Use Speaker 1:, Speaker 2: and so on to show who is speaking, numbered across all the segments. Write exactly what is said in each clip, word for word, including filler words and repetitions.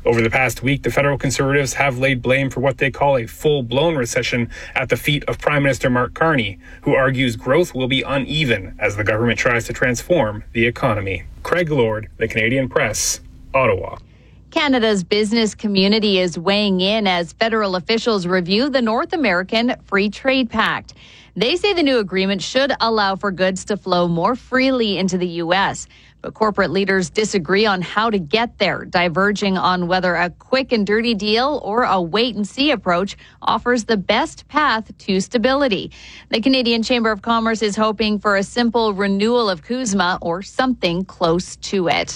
Speaker 1: Over the past week, the federal Conservatives have laid blame for what they call a full-blown recession at the feet of Prime Minister Mark Carney, who argues growth will be uneven as the government tries to transform the economy. Craig Lord, The Canadian Press, Ottawa.
Speaker 2: Canada's business community is weighing in as federal officials review the North American Free Trade Pact. They say the new agreement should allow for goods to flow more freely into the U S, but corporate leaders disagree on how to get there, diverging on whether a quick and dirty deal or a wait-and-see approach offers the best path to stability. The Canadian Chamber of Commerce is hoping for a simple renewal of CUSMA or something close to it.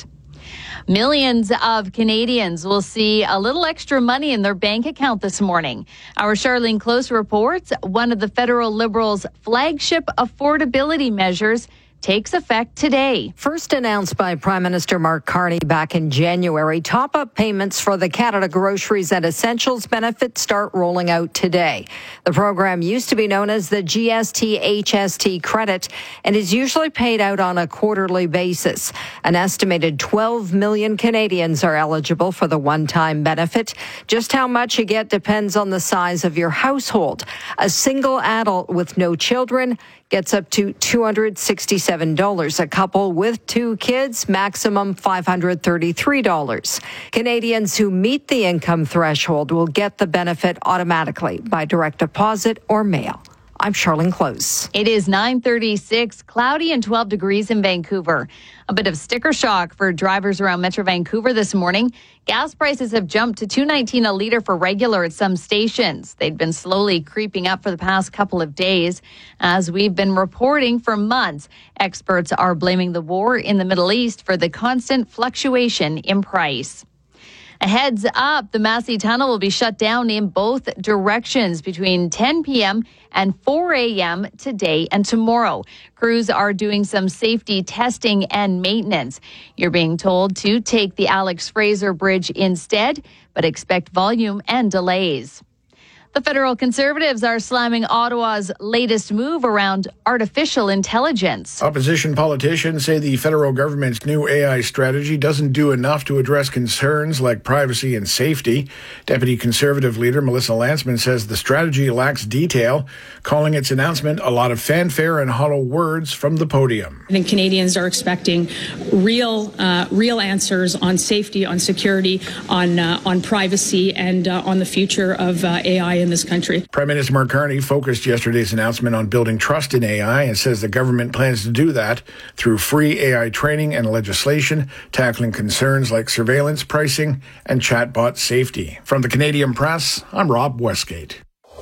Speaker 2: Millions of Canadians will see a little extra money in their bank account this morning. Our Charlene Close reports one of the federal Liberals' flagship affordability measures takes effect today.
Speaker 3: First announced by Prime Minister Mark Carney back in January, top-up payments for the Canada Groceries and Essentials benefit start rolling out today. The program used to be known as the G S T H S T credit and is usually paid out on a quarterly basis. An estimated twelve million Canadians are eligible for the one-time benefit. Just how much you get depends on the size of your household. A single adult with no children gets up to two hundred sixty-seven dollars. A couple with two kids, maximum five hundred thirty-three dollars. Canadians who meet the income threshold will get the benefit automatically by direct deposit or mail. I'm Charlene Close.
Speaker 2: It is nine thirty-six, cloudy and twelve degrees in Vancouver. A bit of sticker shock for drivers around Metro Vancouver this morning. Gas prices have jumped to two nineteen a litre for regular at some stations. They'd been slowly creeping up for the past couple of days. As we've been reporting for months, experts are blaming the war in the Middle East for the constant fluctuation in price. A heads up, the Massey Tunnel will be shut down in both directions between ten p.m. and four a.m. today and tomorrow. Crews are doing some safety testing and maintenance. You're being told to take the Alex Fraser Bridge instead, but expect volume and delays. The federal Conservatives are slamming Ottawa's latest move around artificial intelligence.
Speaker 4: Opposition politicians say the federal government's new A I strategy doesn't do enough to address concerns like privacy and safety. Deputy Conservative leader Melissa Lantsman says the strategy lacks detail, calling its announcement a lot of fanfare and hollow words from the podium.
Speaker 5: I think Canadians are expecting real, uh, real answers on safety, on security, on uh, on privacy, and uh, on the future of uh, A I in this country.
Speaker 4: Prime Minister Mark Carney focused yesterday's announcement on building trust in A I and says the government plans to do that through free A I training and legislation, tackling concerns like surveillance, pricing, and chatbot safety. From the Canadian Press, I'm Rob Westgate.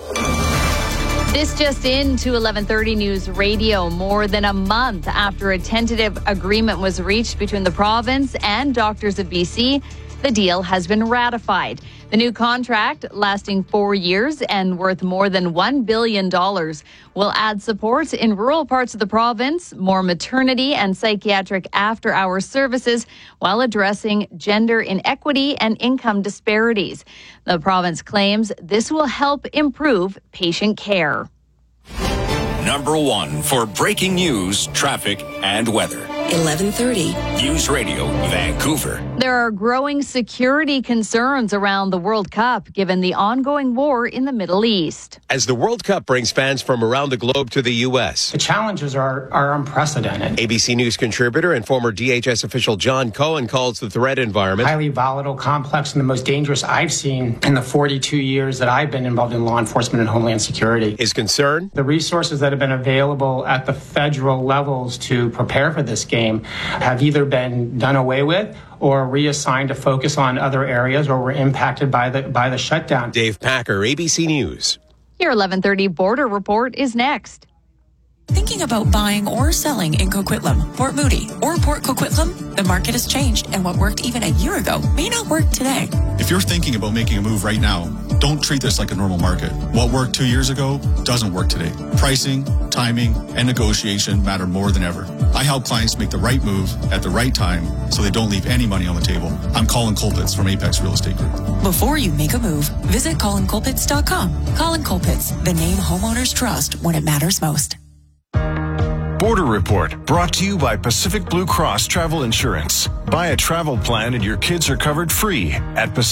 Speaker 2: This just in to eleven thirty News Radio. More than a month after a tentative agreement was reached between the province and Doctors of B C, the deal has been ratified. The new contract, lasting four years and worth more than one billion dollars, will add support in rural parts of the province, more maternity and psychiatric after-hour services, while addressing gender inequity and income disparities. The province claims this will help improve patient care.
Speaker 6: Number one for breaking news, traffic, and weather.
Speaker 7: eleven thirty.
Speaker 6: News Radio, Vancouver.
Speaker 2: There are growing security concerns around the World Cup given the ongoing war in the Middle East.
Speaker 8: As the World Cup brings fans from around the globe to the U S.
Speaker 9: The challenges are, are unprecedented.
Speaker 8: A B C News contributor and former D H S official John Cohen calls the threat environment
Speaker 9: highly volatile, complex, and the most dangerous I've seen in the forty-two years that I've been involved in law enforcement and homeland security.
Speaker 8: His concern?
Speaker 9: The resources that have been available at the federal levels to prepare for this game have either been done away with or reassigned to focus on other areas or were impacted by the by the shutdown.
Speaker 8: Dave Packer, A B C News.
Speaker 2: Your eleven thirty Border Report is next.
Speaker 7: Thinking about buying or selling in Coquitlam, Port Moody, or Port Coquitlam? The market has changed, and what worked even a year ago may not work today.
Speaker 10: If you're thinking about making a move right now, don't treat this like a normal market. What worked two years ago doesn't work today. Pricing, timing, and negotiation matter more than ever. I help clients make the right move at the right time so they don't leave any money on the table. I'm Colin Colpitts from Apex Real Estate Group.
Speaker 7: Before you make a move, visit colin colpitts dot com. Colin Colpitts, the name homeowners trust when it matters most.
Speaker 11: Border Report, brought to you by Pacific Blue Cross Travel Insurance. Buy a travel plan and your kids are covered free at Pacific